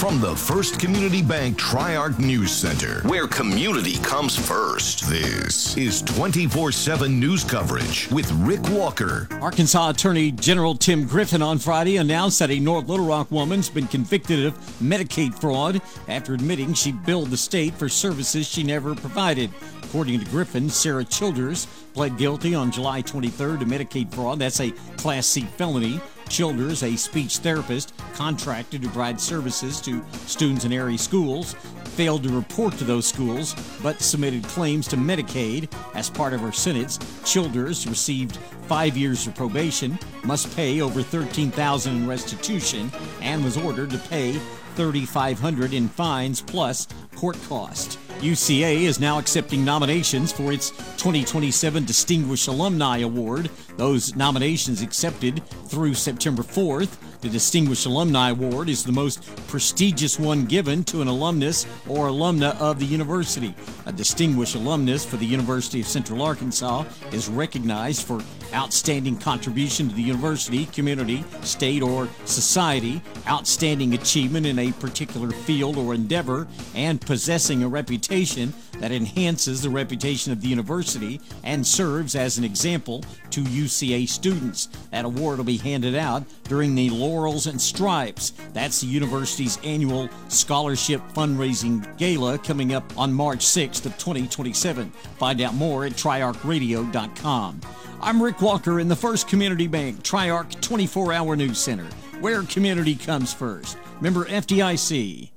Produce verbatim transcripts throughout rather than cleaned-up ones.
From the First Community Bank Tri-Arc News Center, where community comes first, this is twenty-four seven news coverage with Rick Walker. Arkansas Attorney General Tim Griffin on Friday announced that a North Little Rock woman's been convicted of Medicaid fraud after admitting she billed the state for services she never provided. According to Griffin, Sarah Childers pled guilty on July twenty-third to Medicaid fraud. That's a Class C felony. Childers, a speech therapist contracted to provide services to students in area schools, failed to report to those schools but submitted claims to Medicaid. As part of her sentence, Childers received five years of probation, must pay over thirteen thousand dollars in restitution, and was ordered to pay three thousand five hundred dollars in fines plus court costs. U C A is now accepting nominations for its twenty twenty-seven Distinguished Alumni Award. Those nominations accepted through September fourth. The Distinguished Alumni Award is the most prestigious one given to an alumnus or alumna of the university. A distinguished alumnus for the University of Central Arkansas is recognized for outstanding contribution to the university, community, state, or society, outstanding achievement in a particular field or endeavor, and possessing a reputation that enhances the reputation of the university and serves as an example to U C A students. That award will be handed out during the Laurels and Stripes. That's the university's annual scholarship fundraising gala coming up on March sixth of twenty twenty-seven. Find out more at tri arc radio dot com. I'm Rick Walker in the First Community Bank Tri-Arc twenty-four hour News Center, where community comes first. Member F D I C.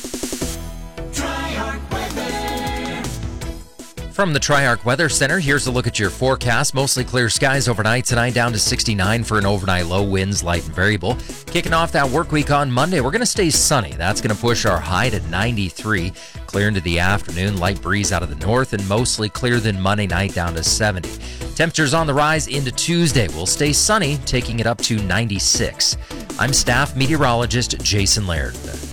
From the Tri-Arc Weather Center, here's a look at your forecast. Mostly clear skies overnight tonight, down to sixty-nine for an overnight low. Winds light and variable. Kicking off that work week on Monday, we're going to stay sunny. That's going to push our high to ninety-three. Clear into the afternoon, light breeze out of the north, and mostly clear then Monday night down to seventy. Temperatures on the rise into Tuesday. We'll stay sunny, taking it up to ninety-six. I'm staff meteorologist Jason Laird.